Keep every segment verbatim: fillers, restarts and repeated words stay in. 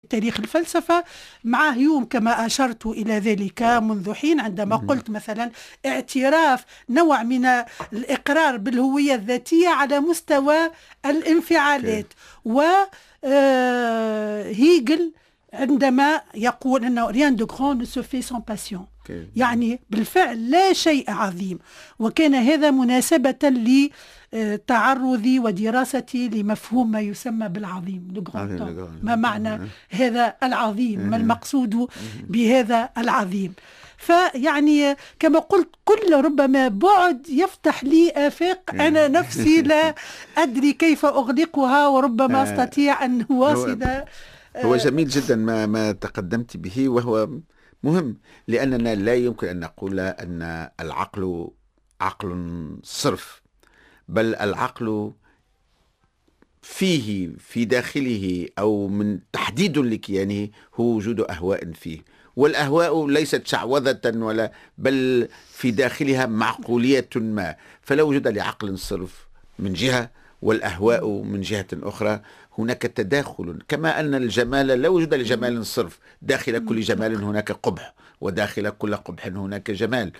تاريخ الفلسفة مع هيوم كما أشرت إلى ذلك منذ حين، عندما قلت مثلا اعتراف نوع من الإقرار بالهوية الذاتية على مستوى الانفعالات. وهيجل عندما يقول أنه rien de grand ne se fait sans passion، يعني بالفعل لا شيء عظيم. وكان هذا مناسبة لتعرضي ودراستي لمفهوم ما يسمى بالعظيم، ما معنى هذا العظيم، ما المقصود بهذا العظيم. فيعني كما قلت كل ربما بعد يفتح لي آفاق أنا نفسي لا أدري كيف أغلقها، وربما أستطيع أن أواصل. هو جميل جدا ما ما تقدمت به، وهو مهم، لأننا لا يمكن أن نقول أن العقل عقل صرف، بل العقل فيه في داخله أو من تحديد لكيانه هو وجود أهواء فيه، والأهواء ليست شعوذة ولا بل في داخلها معقولية ما، فلا وجود لعقل صرف من جهة والأهواء من جهة أخرى. هناك تداخل، كما أن الجمال لا وجود لجمال صرف، داخل كل جمال هناك قبح، وداخل كل قبح هناك جمال.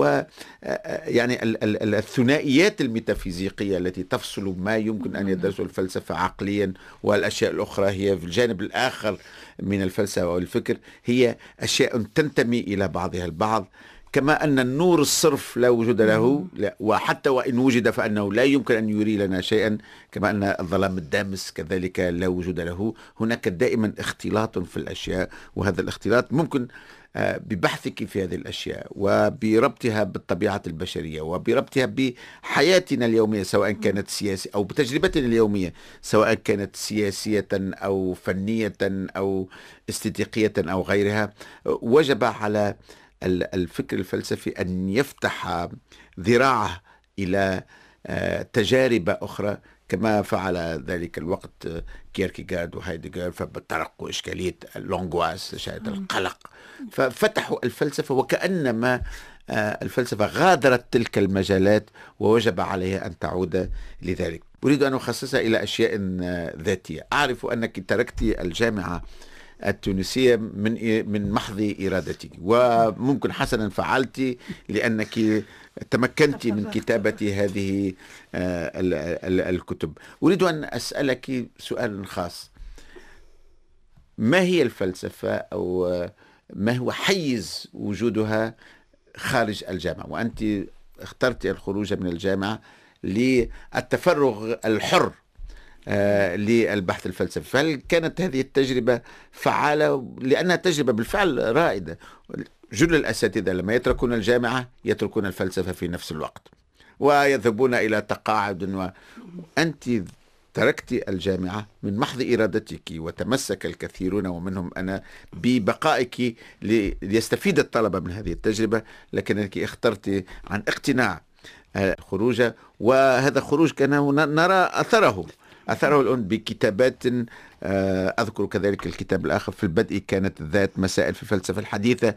ويعني الثنائيات الميتافيزيقية التي تفصل ما يمكن أن يدرسه الفلسفة عقليا والأشياء الأخرى هي في الجانب الآخر من الفلسفة والفكر، هي أشياء تنتمي إلى بعضها البعض. كما أن النور الصرف لا وجود له، وحتى وإن وجد فإنه لا يمكن أن يري لنا شيئا، كما أن الظلام الدامس كذلك لا وجود له. هناك دائما اختلاط في الأشياء، وهذا الاختلاط ممكن ببحثك في هذه الأشياء وبربطها بالطبيعة البشرية وبربطها بحياتنا اليومية، سواء كانت سياسية أو بتجربتنا اليومية، سواء كانت سياسية أو فنية أو استيقية أو غيرها. وجب على الفكر الفلسفي أن يفتح ذراعه إلى تجارب أخرى، كما فعل ذلك الوقت كيركيغارد وهايدغر، فبطرقوا إشكالية اللونغواس، شاهد القلق، ففتحوا الفلسفة، وكأنما الفلسفة غادرت تلك المجالات ووجب عليها أن تعود لذلك. أريد أن أخصصها إلى أشياء ذاتية. أعرف أنك تركت الجامعة التونسية من من محض إرادتك، وممكن حسنا فعلت لأنك تمكنت من كتابة هذه الكتب. أريد أن أسألك سؤال خاص: ما هي الفلسفة، أو ما هو حيز وجودها خارج الجامعة؟ وأنت اخترت الخروج من الجامعة للتفرغ الحر آه للبحث الفلسفي، فهل كانت هذه التجربة فعالة؟ لأنها تجربة بالفعل رائدة. جل الأساتذة لما يتركون الجامعة يتركون الفلسفة في نفس الوقت ويذهبون إلى تقاعد، وأنت تركت الجامعة من محض إرادتك، وتمسك الكثيرون ومنهم أنا ببقائك ليستفيد الطلبة من هذه التجربة، لكنك اخترت عن اقتناع الخروج، وهذا خروج كان نرى أثره أثره الآن بكتابات. أذكر كذلك الكتاب الآخر في البدء كانت ذات مسائل في الفلسفة الحديثة.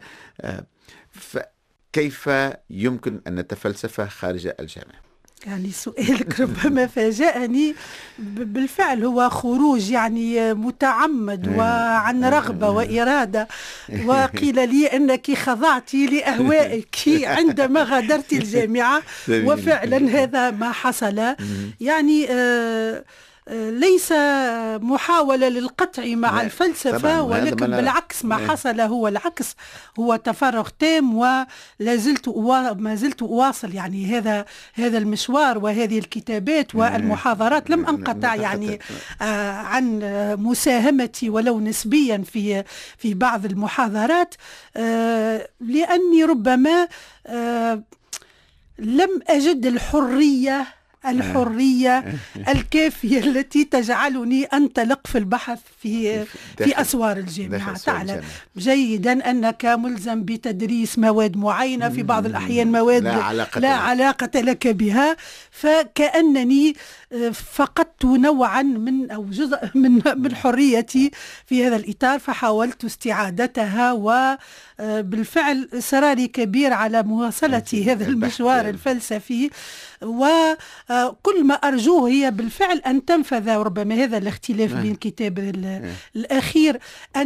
فكيف يمكن أن نتفلسف خارج الجامعة؟ يعني سؤالك ربما فاجأني. بالفعل هو خروج يعني متعمد وعن رغبة وإرادة، وقيل لي أنك خضعت لأهوائك عندما غادرت الجامعة، وفعلا هذا ما حصل. يعني آه ليس محاولة للقطع مع الفلسفة، ولكن بالعكس ما حصل هو العكس، هو تفرغ تام، ولا زلت ما زلت أواصل يعني هذا هذا المشوار وهذه الكتابات والمحاضرات. لم أنقطع يعني آه عن مساهمتي ولو نسبيا في في بعض المحاضرات، آه لأني ربما آه لم أجد الحرية الحرية الكافية التي تجعلني أنطلق في البحث في في أسوار الجامعة. تعلم جيدا أنك ملزم بتدريس مواد معينة، في بعض الأحيان مواد لا علاقة, لا علاقة لك بها، فكأنني فقدت نوعا من أو جزء من من حريتي في هذا الإطار، فحاولت استعادتها، وبالفعل إصراري كبير على مواصلة هذا المشوار الفلسفي. وكل ما أرجوه هي بالفعل أن تنفذ، وربما هذا الاختلاف نعم. بين كتاب ال- نعم. الأخير،